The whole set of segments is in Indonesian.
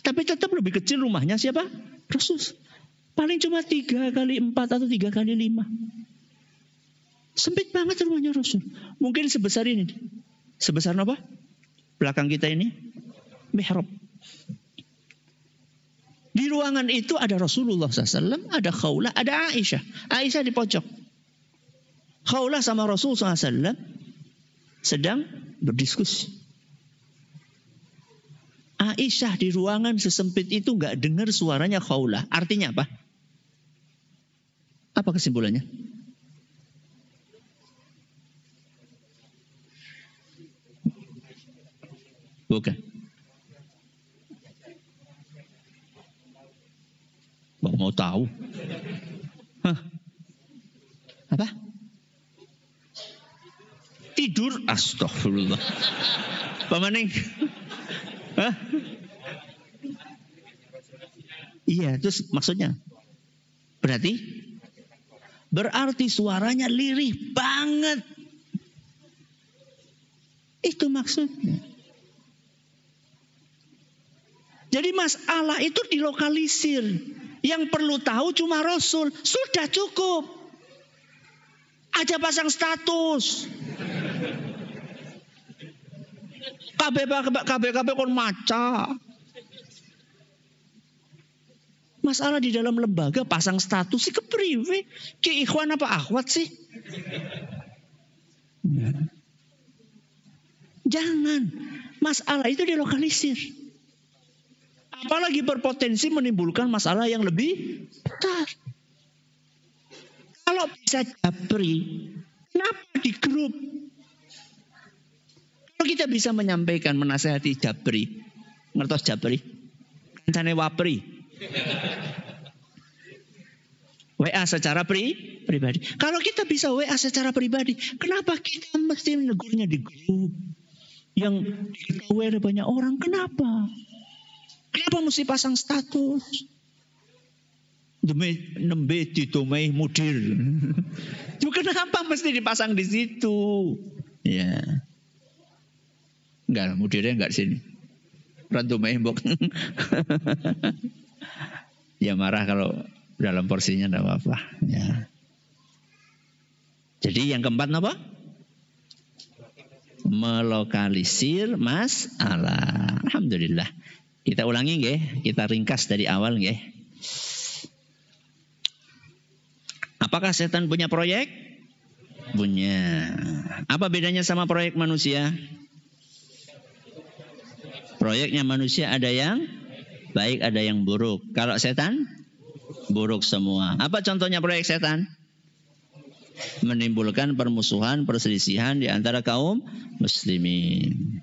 Tapi tetap lebih kecil rumahnya siapa? Rasul. Paling cuma 3 kali 4 atau 3 kali 5. Sempit banget rumahnya Rasul. Mungkin sebesar ini. Sebesar apa? Belakang kita ini. Mihrab. Di ruangan itu ada Rasulullah SAW, ada Khawlah, ada Aisyah. Aisyah di pojok. Khawlah sama Rasulullah SAW sedang berdiskusi. Aisyah di ruangan sesempit itu gak dengar suaranya Khawlah. Artinya apa? Apa kesimpulannya? Bukan. Mau tahu? Hah? Apa? Tidur? Astagfirullah. Pak Maning? Hah? Iya, terus maksudnya? Berarti suaranya lirih banget. Itu maksudnya. Jadi masalah itu dilokalisir. Yang perlu tahu cuma Rasul. Sudah cukup. Aja pasang status. KB kon maca. Masalah di dalam lembaga pasang status sih kepriwe? Ki ikhwan apa akhwat sih? Jangan. Masalah itu dilokalisir. Apalagi berpotensi menimbulkan masalah yang lebih besar. Kalau bisa japri, kenapa di grup? Kalau kita bisa menyampaikan, menasihati japri, ngertos japri, kancane wapri, WA secara pribadi. Kalau kita bisa WA secara pribadi, kenapa kita mesti menegurnya di grup yang diketahui oleh banyak orang? Kenapa? Kenapa mesti pasang status? Demi nembe didomai mudir. Kenapa mesti dipasang di situ? Ya. Enggak, mudirnya enggak di sini. Randomai mbok. Ya marah kalau dalam porsinya enggak apa-apa. Ya. Jadi yang keempat apa? Melokalisir masalah. Alhamdulillah. Kita ulangi nggih, kita ringkas dari awal nggih. Apakah setan punya proyek? Punya. Apa bedanya sama proyek manusia? Proyeknya manusia ada yang baik, ada yang buruk. Kalau setan buruk semua. Apa contohnya proyek setan? Menimbulkan permusuhan, perselisihan di antara kaum muslimin.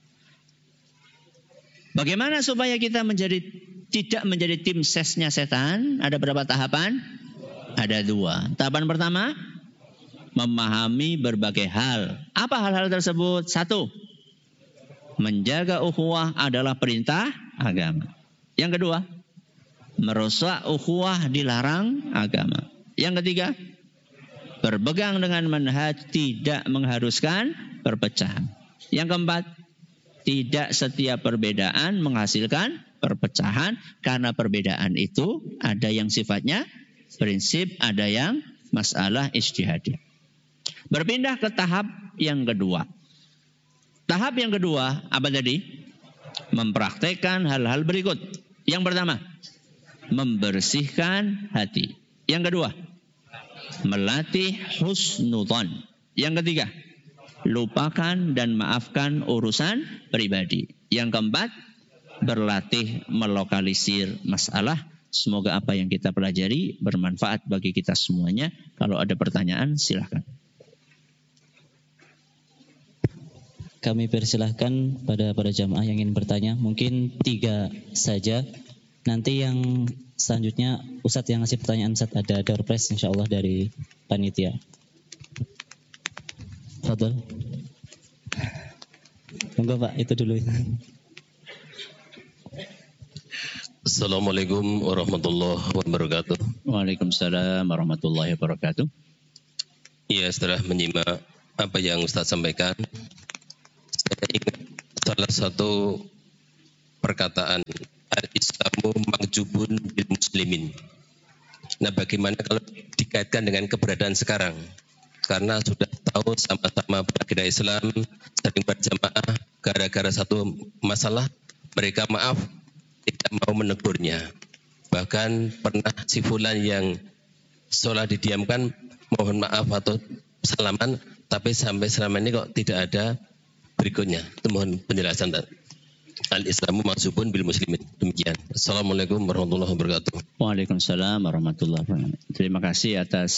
Bagaimana supaya kita tidak menjadi tim sesnya setan? Ada berapa tahapan? Ada 2. Tahapan pertama, memahami berbagai hal. Apa hal-hal tersebut? 1, menjaga ukhuwah adalah perintah agama. Yang kedua, merusak ukhuwah dilarang agama. Yang ketiga, berpegang dengan manhaj tidak mengharuskan perpecahan. Yang keempat, tidak setiap perbedaan menghasilkan perpecahan, karena perbedaan itu ada yang sifatnya prinsip, ada yang masalah ijtihadiyah. Berpindah ke tahap yang kedua. Tahap yang kedua apa tadi? Mempraktekkan hal-hal berikut. Yang pertama, membersihkan hati. Yang kedua, melatih husnudzon. Yang ketiga, lupakan dan maafkan urusan pribadi. Yang keempat, berlatih melokalisir masalah. Semoga apa yang kita pelajari bermanfaat bagi kita semuanya. Kalau ada pertanyaan, silahkan. Kami persilahkan pada para jamaah yang ingin bertanya. Mungkin 3 saja. Nanti yang selanjutnya Ustadz yang ngasih pertanyaan, Ustadz ada door prize insyaallah dari panitia. Fadol. Monggo Pak, itu dulu. Assalamualaikum warahmatullahi wabarakatuh. Waalaikumsalam warahmatullahi wabarakatuh. Ya, setelah menyimak apa yang Ustaz sampaikan, saya ingat salah satu perkataan al-Islamu magjubun bil muslimin. Nah, bagaimana kalau dikaitkan dengan keberadaan sekarang? Karena sudah tahu sama-sama berakidah Islam, sering berjamaah, gara-gara satu masalah mereka maaf, tidak mau menegurnya. Bahkan pernah si fulan yang sholat didiamkan, mohon maaf atau salaman, tapi sampai selama ini kok tidak ada berikutnya. Itu mohon penjelasan. Al-Islamu maksubun bil muslimin. Demikian. Assalamualaikum warahmatullahi wabarakatuh. Waalaikumsalam warahmatullahi wabarakatuh. Terima kasih atas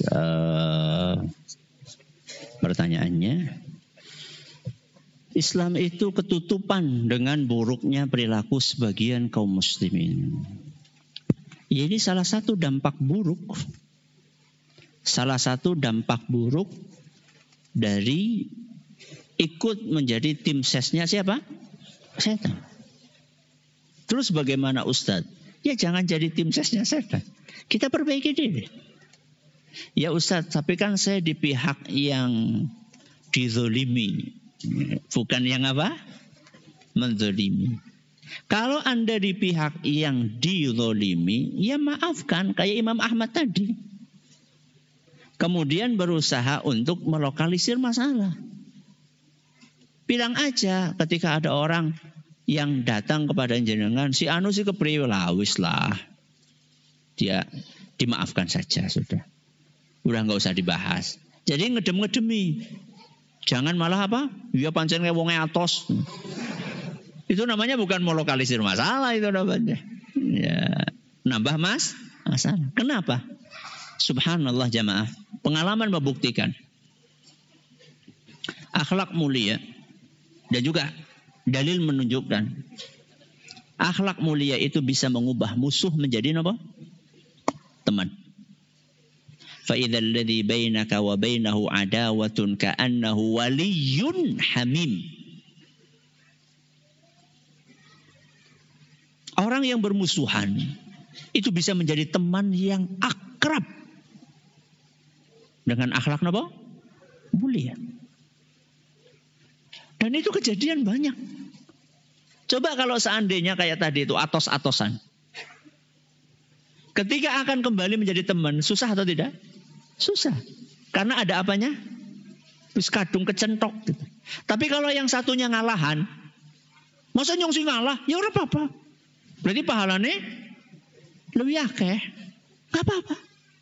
pertanyaannya. Islam itu ketutupan dengan buruknya perilaku sebagian kaum muslimin. Ini salah satu dampak buruk. Salah satu dampak buruk dari ikut menjadi tim sesnya siapa? Setan. Terus bagaimana Ustadz? Ya jangan jadi tim sesnya setan. Kita perbaiki diri. Ya Ustadz, tapi kan saya di pihak yang dizolimi. Bukan yang apa? Menzolimi. Kalau Anda di pihak yang dizolimi, ya maafkan kayak Imam Ahmad tadi. Kemudian berusaha untuk melokalisir masalah. Bilang aja ketika ada orang yang datang kepada jenengan, si anu si kepriwe lawis lah. Dia dimaafkan saja sudah. Udah nggak usah dibahas. Jadi ngedem-ngedemi. Jangan malah apa? Ya pancen wonge atos. Itu namanya bukan melokalisir masalah, itu namanya. Ya, nambah masalah. Kenapa? Subhanallah jamaah. Pengalaman membuktikan. Akhlak mulia. Dan juga dalil menunjukkan akhlak mulia itu bisa mengubah musuh menjadi apa? Teman. Fa idzal ladzi bainaka wa bainahu adawatun ka'annahu waliyyun hamim. Orang yang bermusuhan itu bisa menjadi teman yang akrab dengan akhlak apa? Mulia. Dan itu kejadian banyak. Coba kalau seandainya kayak tadi itu atos-atosan. Ketika akan kembali menjadi teman, susah atau tidak? Susah. Karena ada apanya? Terus kadung kecentok. Gitu. Tapi kalau yang satunya ngalahan, masa nyongsi ngalah? Ya ora apa-apa. Berarti pahalanya lebih akeh. Gak apa-apa.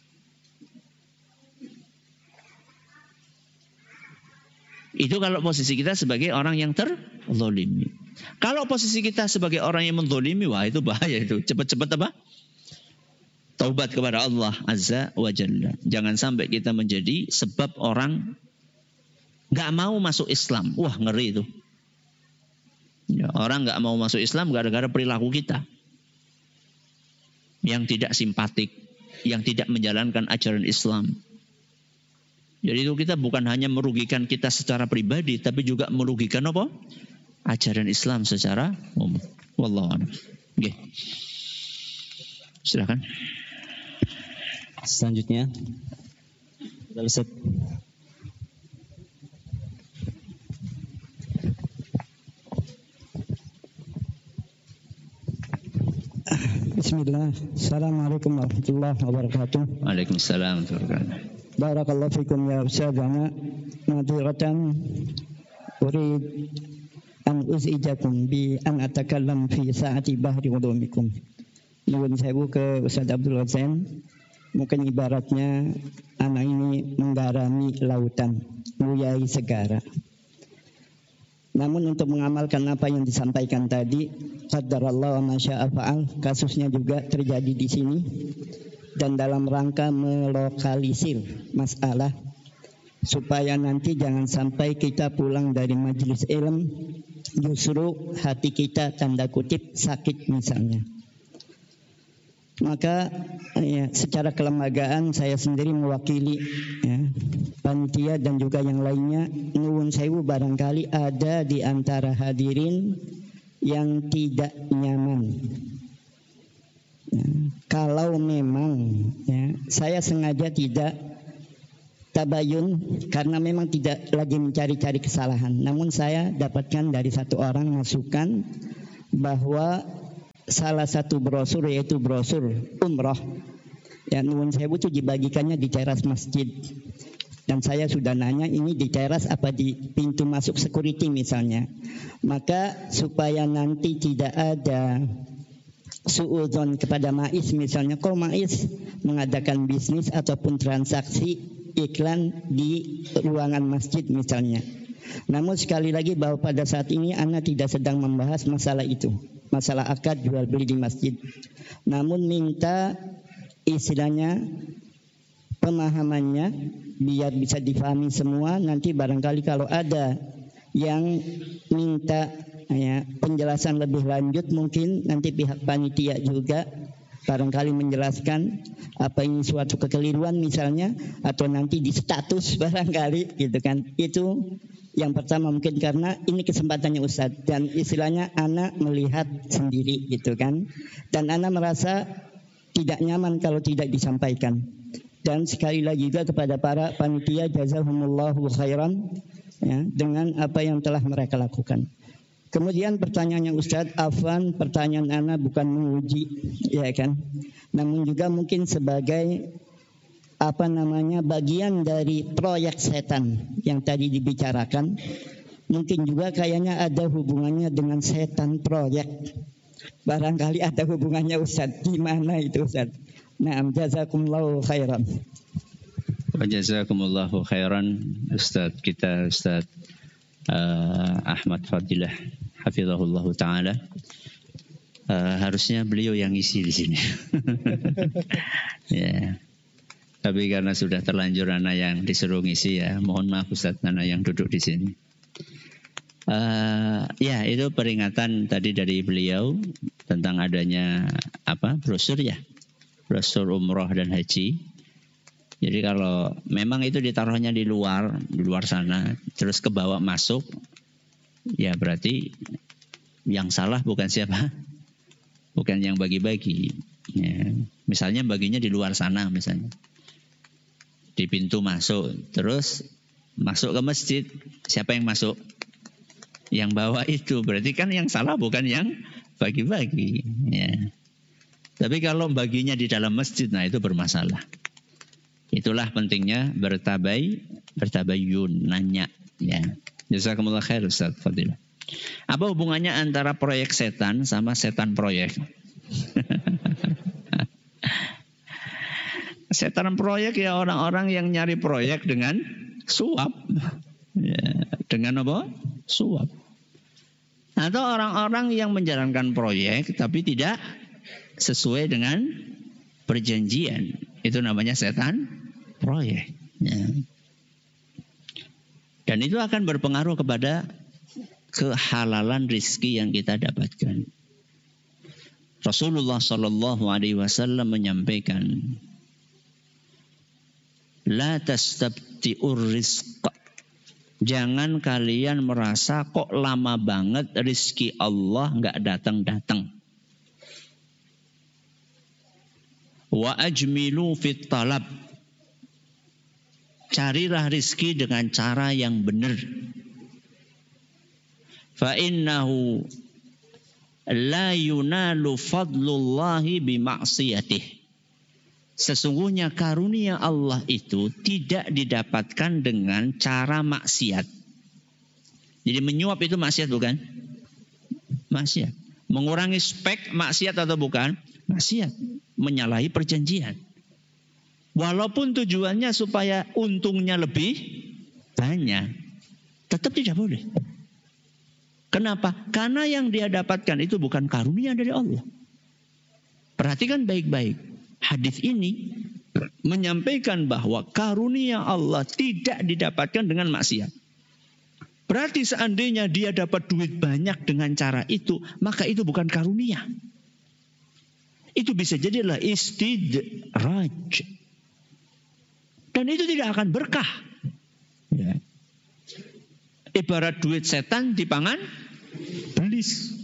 Itu kalau posisi kita sebagai orang yang terzolimi. Kalau posisi kita sebagai orang yang menzolimi, wah itu bahaya itu. Cepat-cepat apa? Taubat kepada Allah Azza wa Jalla. Jangan sampai kita menjadi sebab orang gak mau masuk Islam. Wah ngeri itu. Ya, orang gak mau masuk Islam gara-gara perilaku kita. Yang tidak simpatik. Yang tidak menjalankan ajaran Islam. Jadi itu kita bukan hanya merugikan kita secara pribadi, tapi juga merugikan apa? Ajaran Islam secara umum. Wallahu a'lam. Oke. Silakan. Selanjutnya, Ustaz. Bismillah. Assalamualaikum warahmatullahi wabarakatuh. Waalaikumsalam warahmatullahi wabarakatuh. Barakallahu fikum ya ustazana. Madhuratan urid an uzijakum bi an atakallam fi saati bahri ulumikum. Nuwun sewu ke Ustaz Abdul Ghazan. Mungkin ibaratnya anak ini menggarami lautan, nguyai segara. Namun untuk mengamalkan apa yang disampaikan tadi, qadarallahu ma syaa fa'al, kasusnya juga terjadi di sini. Dan dalam rangka melokalisir masalah supaya nanti jangan sampai kita pulang dari majelis ilmu justru hati kita tanda kutip sakit misalnya. Maka ya, secara kelembagaan saya sendiri mewakili ya, panitia dan juga yang lainnya, nuwun sewu barangkali ada di antara hadirin yang tidak nyaman. Ya, kalau memang ya, saya sengaja tidak tabayun karena memang tidak lagi mencari-cari kesalahan. Namun saya dapatkan dari satu orang masukan bahwa salah satu brosur, yaitu brosur umroh. Ya, nuwun sewu itu dibagikannya di teras masjid. Dan saya sudah nanya, ini di teras apa di pintu masuk security misalnya. Maka supaya nanti tidak ada suudzon kepada MAIS misalnya, kok MAIS mengadakan bisnis ataupun transaksi iklan di ruangan masjid misalnya. Namun sekali lagi bahwa pada saat ini Ana tidak sedang membahas masalah itu, masalah akad jual beli di masjid. Namun minta istilahnya pemahamannya biar bisa difahami semua. Nanti barangkali kalau ada yang minta penjelasan lebih lanjut, mungkin nanti pihak panitia juga barangkali menjelaskan apa ini suatu kekeliruan misalnya, atau nanti di status barangkali gitu kan. Itu yang pertama mungkin, karena ini kesempatannya Ustadz dan istilahnya anak melihat sendiri gitu kan, dan anak merasa tidak nyaman kalau tidak disampaikan. Dan sekali lagi juga kepada para panitia, jazahumullahu khairan ya, dengan apa yang telah mereka lakukan. Kemudian pertanyaannya Ustadz, afwan, pertanyaan Ana bukan menguji, ya kan, namun juga mungkin sebagai bagian dari proyek setan yang tadi dibicarakan. Mungkin juga kayaknya ada hubungannya dengan setan proyek. Barangkali ada hubungannya Ustadz. Gimana itu Ustadz? Naam, jazakumullahu khairan. Wa jazakumullahu khairan Ustadz kita, Ustadz Ahmad Fadilah hafizahullah taala. Harusnya beliau yang isi di sini. Ya. Tapi karena sudah terlanjur anak yang disuruh ngisi, ya mohon maaf Ustadz, anak yang duduk di sini. Ya, itu peringatan tadi dari beliau tentang adanya brosur ya, brosur umroh dan haji. Jadi kalau memang itu ditaruhnya di luar sana, terus kebawa masuk, ya berarti yang salah bukan siapa, bukan yang bagi-bagi. Ya, misalnya baginya di luar sana misalnya, di pintu masuk, terus masuk ke masjid, siapa yang masuk? Yang bawa itu, berarti kan yang salah bukan yang bagi-bagi. Ya. Tapi kalau baginya di dalam masjid, nah itu bermasalah. Itulah pentingnya bertabayun, nanya. Ya. Jazakumullah khair Ustaz Fadilah. Apa hubungannya antara proyek setan sama setan proyek? Setan proyek ya orang-orang yang nyari proyek dengan suap. Ya, dengan apa? Suap. Atau orang-orang yang menjalankan proyek tapi tidak sesuai dengan perjanjian. Itu namanya setan proyek. Ya. Dan itu akan berpengaruh kepada kehalalan rizki yang kita dapatkan. Rasulullah SAW menyampaikan, la tastabti'ur rizqa. Jangan kalian merasa kok lama banget rizki Allah nggak datang-datang. Wa ajmilu fit talab. Carilah rizki dengan cara yang benar. Fa innahu la yunalu fadlullahi bima'siyatih. Sesungguhnya karunia Allah itu tidak didapatkan dengan cara maksiat. Jadi menyuap itu maksiat bukan? Maksiat. Mengurangi spek maksiat atau bukan? Maksiat. Menyalahi perjanjian. Walaupun tujuannya supaya untungnya lebih banyak, tetap tidak boleh. Kenapa? Karena yang dia dapatkan itu bukan karunia dari Allah. Perhatikan baik-baik. Hadis ini menyampaikan bahwa karunia Allah tidak didapatkan dengan maksiat. Berarti seandainya dia dapat duit banyak dengan cara itu, maka itu bukan karunia. Itu bisa jadi adalah istidraj. Dan itu tidak akan berkah. Ya. Ibarat duit setan dipangan belis.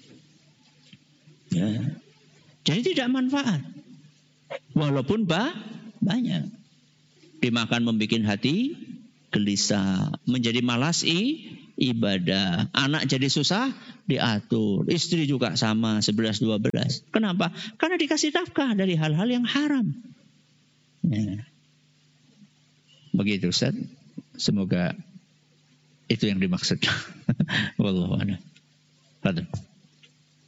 Ya. Jadi tidak manfaat. Walaupun banyak. Dimakan membuat hati gelisah. Menjadi malas ibadah. Anak jadi susah, diatur. Istri juga sama, 11-12. Kenapa? Karena dikasih nafkah dari hal-hal yang haram. Ya. Begitu Ustaz. Semoga itu yang dimaksud. Wallahu a'lam.